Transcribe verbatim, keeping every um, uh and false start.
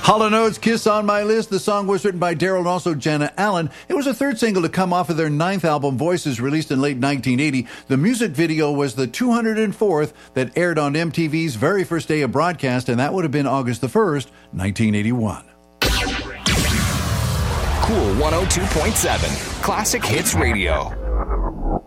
Hall and Oates' Kiss on My List. The song was written by Daryl and also Jenna Allen. It was a third single to come off of their ninth album, Voices, released in late nineteen eighty. The music video was the two hundred fourth that aired on M T V's very first day of broadcast, and that would have been August the first, nineteen eighty-one. Cool one oh two point seven, Classic Hits Radio.